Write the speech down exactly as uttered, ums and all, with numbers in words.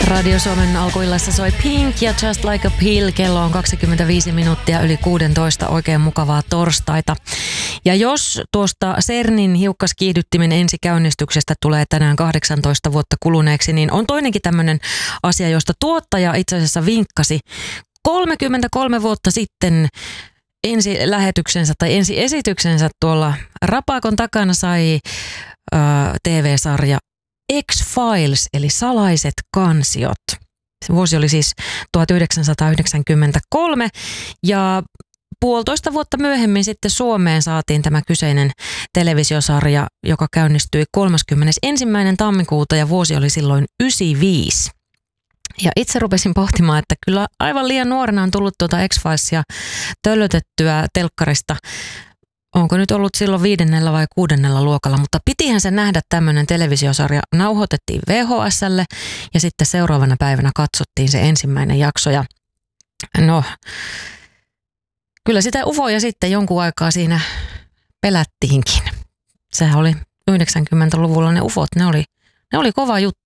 Radio Suomen alkuillassa soi Pink ja Just Like a Pill. Kello on kaksikymmentäviisi minuuttia yli kuusitoista. Oikein mukavaa torstaita. Ja jos tuosta CERNin hiukkaskiihdyttimen ensikäynnistyksestä tulee tänään kahdeksantoista vuotta kuluneeksi, niin on toinenkin tämmöinen asia, josta tuottaja itse asiassa vinkkasi kolmekymmentäkolme vuotta sitten. Ensi lähetyksensä tai ensi esityksensä tuolla Rapakon takana sai äh, T V-sarja X-Files, eli salaiset kansiot. Se vuosi oli siis tuhatyhdeksänsataayhdeksänkymmentäkolme ja puolitoista vuotta myöhemmin sitten Suomeen saatiin tämä kyseinen televisiosarja, joka käynnistyi kolmaskymmenesensimmäinen tammikuuta ja vuosi oli silloin yhdeksänkymmentäviisi. Ja itse rupesin pohtimaan, että kyllä aivan liian nuorena on tullut tuota X-Filesia töllötettyä telkkarista. Onko nyt ollut silloin viidennellä vai kuudennella luokalla, mutta pitihän se nähdä tämmöinen televisiosarja. Nauhoitettiin V H S:lle ja sitten seuraavana päivänä katsottiin se ensimmäinen jakso. Ja no, kyllä sitä ufoja sitten jonkun aikaa siinä pelättiinkin. Sehän oli yhdeksänkymmentäluvulla ne ufot, ne oli, ne oli kova juttu.